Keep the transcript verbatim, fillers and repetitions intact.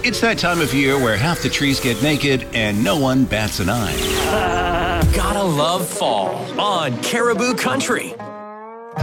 It's that time of year where half the trees get naked and no one bats an eye. Gotta love fall on Caribou Country.